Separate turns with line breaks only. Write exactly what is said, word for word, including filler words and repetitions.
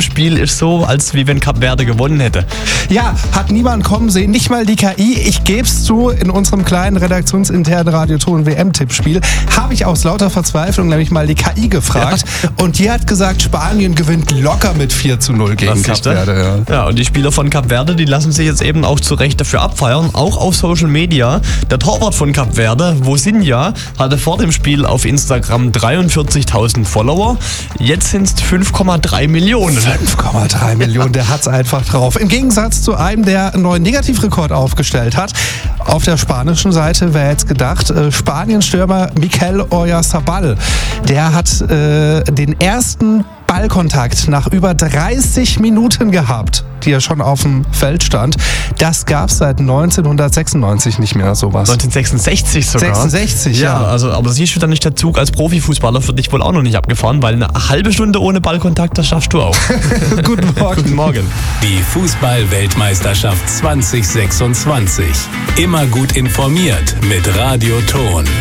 Spiel ist so, als wie wenn Kap Verde gewonnen hätte.
Ja, hat niemand kommen sehen, nicht mal die K I. Ich geb's zu, in unserem kleinen redaktionsinternen Radio-Ton-W M-Tippspiel habe ich aus lauter Verzweiflung nämlich mal die K I gefragt. Ja. Und die hat gesagt, Spanien gewinnt locker mit vier zu null gegen Kap Verde.
Ja. ja, und die Spieler von Kap Verde, die lassen sich jetzt eben auch zu Recht dafür abfeiern, auch auf Social Media. Der Torwart von Kap Verde, Vozinha, hatte vor dem Spiel auf Instagram dreiundvierzigtausend Follower. Jetzt sind es fünf Komma drei Millionen.
fünf Komma drei Millionen, der hat's einfach drauf. Im Gegensatz zu einem, der einen neuen Negativrekord aufgestellt hat. Auf der spanischen Seite wäre jetzt gedacht, äh, Spanien-Stürmer Mikel Oyarzabal, der hat äh, den ersten Ballkontakt nach über dreißig Minuten gehabt, die er schon auf dem Feld stand. Das gab es seit neunzehnhundertsechsundneunzig nicht mehr, sowas.
neunzehnhundertsechsundsechzig sogar?
sechsundsechzig, ja.
ja. Also, aber siehst du dann nicht, der Zug als Profifußballer für dich wohl auch noch nicht abgefahren, weil eine halbe Stunde ohne Ballkontakt, das schaffst du auch.
Guten Morgen.
Guten Morgen.
Die Fußball-Weltmeisterschaft zwanzig sechsundzwanzig. Immer gut informiert mit Radio Ton.